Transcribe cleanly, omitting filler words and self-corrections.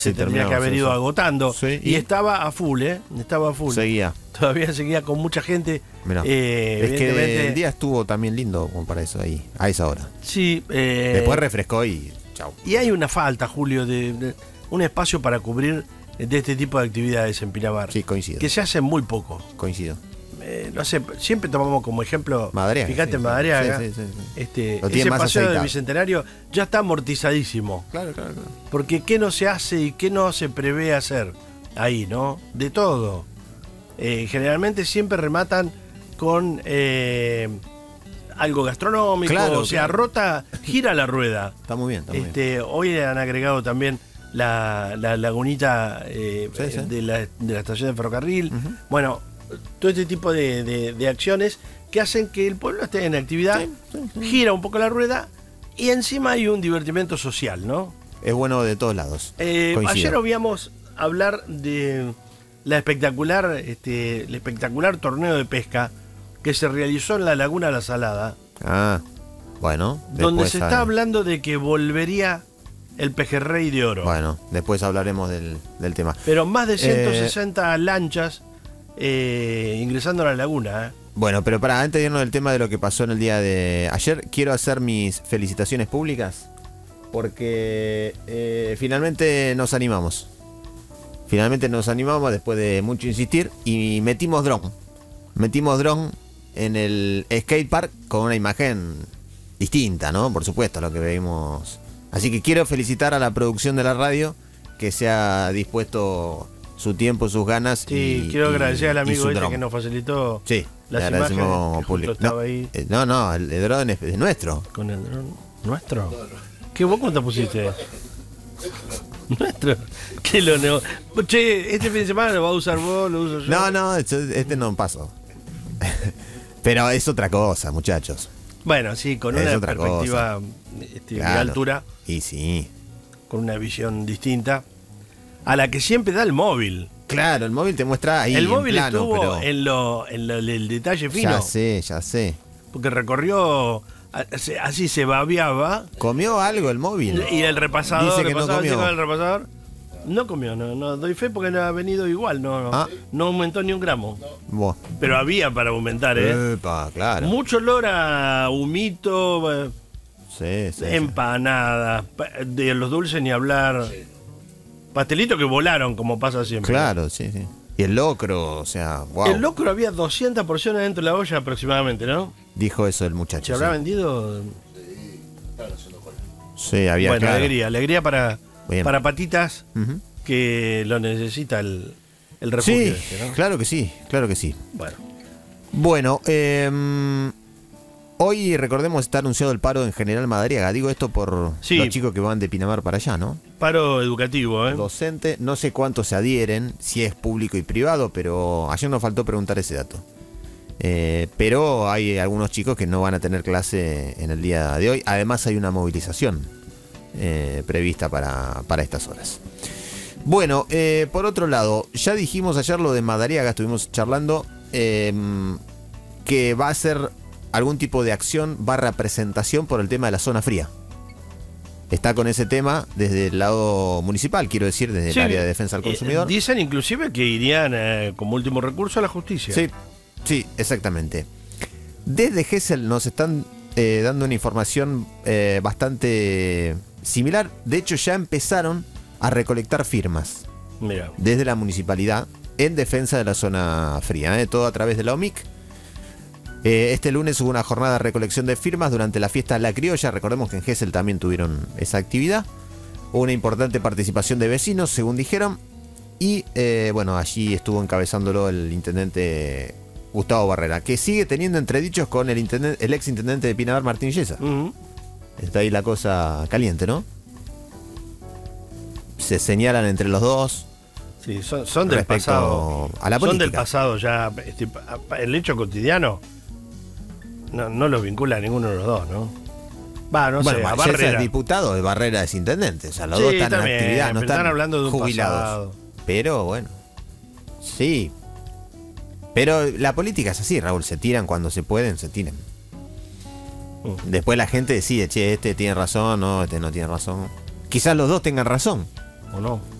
se tendría que haber ido agotando. Sí, y estaba a full, Estaba a full. Seguía. Todavía seguía con mucha gente. Mirá. Es que el día estuvo también lindo como para eso ahí, a esa hora. Sí. Después refrescó y chau. Y hay una falta, Julio, de un espacio para cubrir de este tipo de actividades en Pinamar. Sí, coincido. Que se hacen muy poco. Coincido. No sé, siempre tomamos como ejemplo Madariaga. Fíjate, en Madariaga. Sí. Ese más paseo aceitado. del Bicentenario ya está amortizadísimo. Claro. Porque qué no se hace y qué no se prevé hacer ahí, ¿no? De todo. Generalmente siempre rematan con algo gastronómico, Claro, o sea, claro. gira la rueda. Está muy bien, está muy bien. Hoy han agregado también la lagunita de la estación de ferrocarril. Uh-huh. Bueno, todo este tipo de acciones que hacen que el pueblo esté en actividad, Sí. gira un poco la rueda y encima hay un divertimento social, ¿no? Es bueno de todos lados. Ayer oíamos hablar de el espectacular torneo de pesca que se realizó en la Laguna La Salada. Bueno. Donde se está hablando de que volvería el pejerrey de oro. Bueno, después hablaremos del tema. Pero más de 160 lanchas ingresando a la laguna. Bueno, pero antes de irnos del tema de lo que pasó en el día de ayer, quiero hacer mis felicitaciones públicas porque finalmente nos animamos. Finalmente nos animamos después de mucho insistir y metimos dron. Metimos dron en el skatepark con una imagen distinta, ¿no? Por supuesto, a lo que vimos. Así que quiero felicitar a la producción de la radio que se ha dispuesto su tiempo, sus ganas. Sí, quiero agradecer al amigo que nos facilitó las imágenes. Público. Estaba ahí. No, el dron es nuestro. ¿Con el dron nuestro? ¿Qué vos cuánto pusiste? ¿Nuestro? ¿Qué lo no? Che, este fin de semana lo va a usar vos, lo uso yo. No, este no pasó. Pero es otra cosa, muchachos. Bueno, sí, con una perspectiva de altura. Y sí. Con una visión distinta a la que siempre da el móvil. Claro, el móvil te muestra ahí. El móvil plano, estuvo pero... en el detalle fino. Ya sé. Porque recorrió, así se babeaba. ¿Comió algo el móvil? Y el repasador. Dice que no comió. El repasador. No comió, no doy fe porque no ha venido igual, no aumentó ni un gramo. Buah. Pero había para aumentar, Epa, claro. Mucho olor a humito, empanadas, de los dulces ni hablar. Sí. Pastelitos que volaron, como pasa siempre. Claro, sí. Y el locro, o sea, wow. El locro había 200 porciones dentro de la olla aproximadamente, ¿no? Dijo eso el muchacho. ¿Se habrá vendido? Sí, había. Bueno, claro. Alegría para Patitas, que lo necesita el refugio. Sí, ¿no? Claro que sí. Bueno, hoy recordemos está anunciado el paro en General Madariaga. Digo esto por los chicos que van de Pinamar para allá, ¿no? Paro educativo, Docente, no sé cuántos se adhieren, si es público y privado, pero ayer nos faltó preguntar ese dato. Pero hay algunos chicos que no van a tener clase en el día de hoy. Además hay una movilización prevista para estas horas. Bueno, por otro lado, ya dijimos ayer lo de Madariaga, estuvimos charlando que va a ser algún tipo de acción / presentación por el tema de la zona fría. Está con ese tema desde el lado municipal, quiero decir, desde el área de defensa del consumidor. Dicen inclusive que irían como último recurso a la justicia. Sí, exactamente. Desde Gesell nos están dando una información bastante similar. De hecho, ya empezaron a recolectar firmas. Mira. Desde la municipalidad en defensa de la zona fría. Todo a través de la OMIC. Este lunes hubo una jornada de recolección de firmas durante la fiesta La Criolla. Recordemos que en Gesell también tuvieron esa actividad. Hubo una importante participación de vecinos, según dijeron. Y allí estuvo encabezándolo el intendente Gustavo Barrera, que sigue teniendo entredichos con el ex intendente de Pinamar, Martín Yesa. Está ahí la cosa caliente, ¿no? Se señalan entre los dos. Sí, son del pasado. A la política. Son del pasado ya. El hecho cotidiano no los vincula a ninguno de los dos, ¿no? No sé, a Barrera Barrera. es diputado, de Barrera es intendente. O sea, los dos están en actividad, no están hablando de un jubilados. Pasado. Pero bueno, sí. Pero la política es así, Raúl. Se tiran cuando se pueden, se tiran. Después la gente decide, este tiene razón, no, este no tiene razón. Quizás los dos tengan razón. ¿O no?